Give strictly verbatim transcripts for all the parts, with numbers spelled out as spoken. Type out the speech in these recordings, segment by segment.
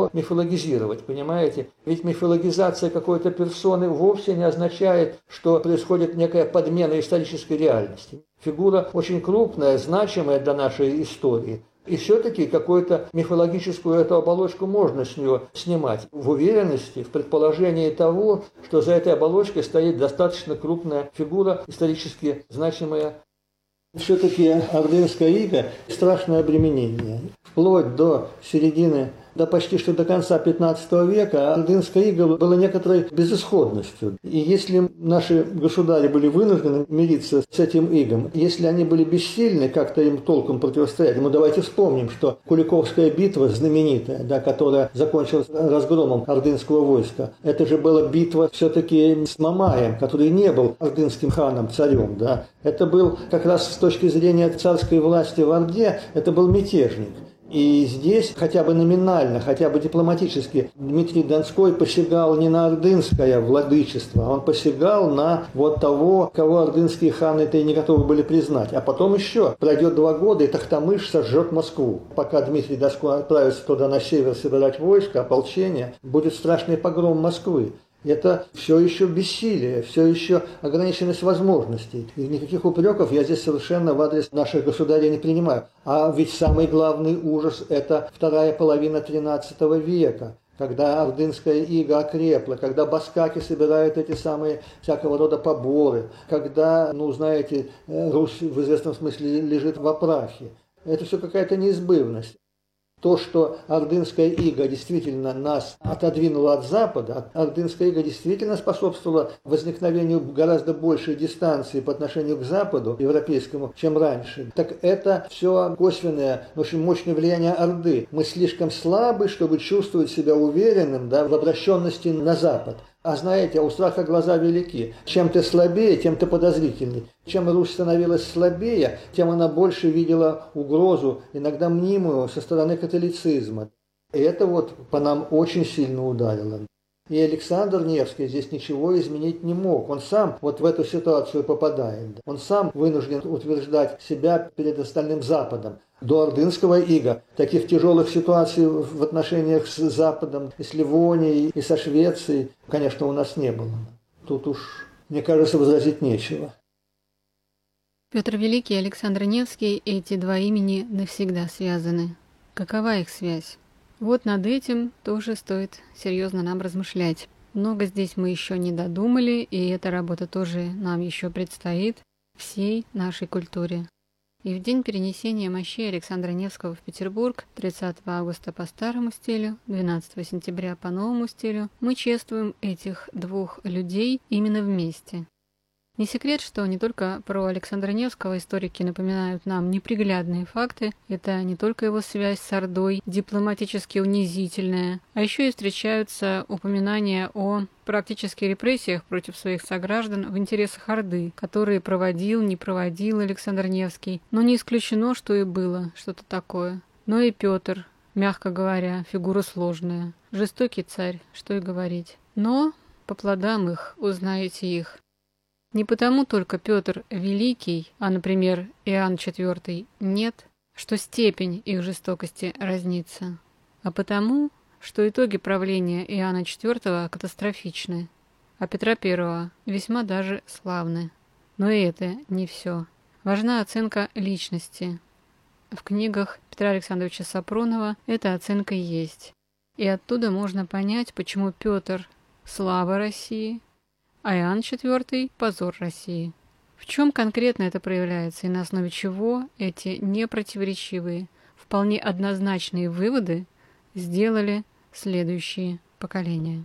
его мифологизировать, понимаете? Ведь мифологизация какой-то персоны вовсе не означает, что происходит некая подмена исторической реальности. Фигура очень крупная, значимая для нашей истории. И все-таки какую-то мифологическую эту оболочку можно с нее снимать в уверенности, в предположении того, что за этой оболочкой стоит достаточно крупная фигура, исторически значимая. Все-таки ордынская ига – страшное обременение. Вплоть до середины, да почти что до конца пятнадцатого века ордынская ига была некоторой безысходностью. И если наши государи были вынуждены мириться с этим игом, если они были бессильны как-то им толком противостоять, ну давайте вспомним, что Куликовская битва знаменитая, да, которая закончилась разгромом ордынского войска, это же была битва все-таки с Мамаем, который не был ордынским ханом, царем, да. Это был как раз с точки зрения царской власти в Орде, это был мятежник. И здесь хотя бы номинально, хотя бы дипломатически Дмитрий Донской посягал не на ордынское владычество, а он посягал на вот того, кого ордынские ханы-то и не готовы были признать. А потом еще пройдет два года, и Тохтамыш сожжет Москву. Пока Дмитрий Донской отправится туда на север собирать войско, ополчение, будет страшный погром Москвы. Это все еще бессилие, все еще ограниченность возможностей. И никаких упреков я здесь совершенно в адрес наших государей не принимаю. А ведь самый главный ужас – это вторая половина тринадцатого века, когда ордынская ига окрепла, когда баскаки собирают эти самые всякого рода поборы, когда, ну, знаете, Русь в известном смысле лежит в опрахе. Это все какая-то неизбывность. То, что ордынская ига действительно нас отодвинула от Запада, ордынская ига действительно способствовала возникновению гораздо большей дистанции по отношению к Западу европейскому, чем раньше, так это все косвенное, очень мощное влияние Орды. Мы слишком слабы, чтобы чувствовать себя уверенным, да, в обращенности на Запад. А знаете, у страха глаза велики. Чем ты слабее, тем ты подозрительней. Чем Русь становилась слабее, тем она больше видела угрозу, иногда мнимую, со стороны католицизма. И это вот по нам очень сильно ударило. И Александр Невский здесь ничего изменить не мог. Он сам вот в эту ситуацию попадает. Он сам вынужден утверждать себя перед остальным Западом. До ордынского ига таких тяжелых ситуаций в отношениях с Западом, и с Ливонией, и со Швецией, конечно, у нас не было. Тут уж, мне кажется, возразить нечего. Петр Великий и Александр Невский, эти два имени навсегда связаны. Какова их связь? Вот над этим тоже стоит серьезно нам размышлять. Много здесь мы еще не додумали, и эта работа тоже нам еще предстоит всей нашей культуре. И в день перенесения мощей Александра Невского в Петербург, тридцатого августа по старому стилю, двенадцатого сентября по новому стилю, мы чествуем этих двух людей именно вместе. Не секрет, что не только про Александра Невского историки напоминают нам неприглядные факты, это не только его связь с Ордой, дипломатически унизительная, а еще и встречаются упоминания о практически репрессиях против своих сограждан в интересах Орды, которые проводил, не проводил Александр Невский, но не исключено, что и было что-то такое. Но и Петр, мягко говоря, фигура сложная, жестокий царь, что и говорить. Но по плодам их узнаете их. Не потому только Петр Великий, а, например, Иоанн Четвёртый, нет, что степень их жестокости разнится, а потому, что итоги правления Иоанна Четвёртого катастрофичны, а Петра Первого весьма даже славны. Но и это не все. Важна оценка личности. В книгах Петра Александровича Сапронова эта оценка есть. И оттуда можно понять, почему Петр – слава России, а Иоанн Четвёртый – позор России. В чем конкретно это проявляется и на основе чего эти непротиворечивые, вполне однозначные выводы сделали следующие поколения?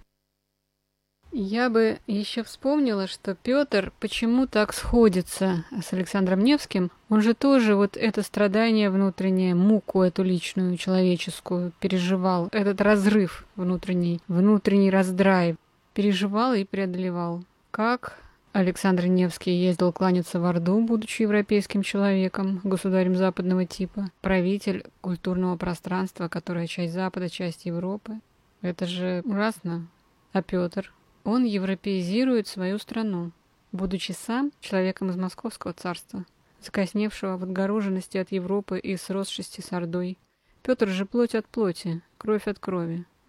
Я бы еще вспомнила, что Петр почему так сходится с Александром Невским. Он же тоже вот это страдание внутреннее, муку эту личную, человеческую, переживал. Этот разрыв внутренний, внутренний раздрай переживал и преодолевал. Как Александр Невский ездил кланяться в Орду, будучи европейским человеком, государем западного типа, правитель культурного пространства, которое часть Запада, часть Европы. Это же ужасно. А Петр? Он европеизирует свою страну, будучи сам человеком из Московского царства, закосневшего в отгороженности от Европы и сросшести с Ордой. Петр же плоть от плоти, кровь от крови.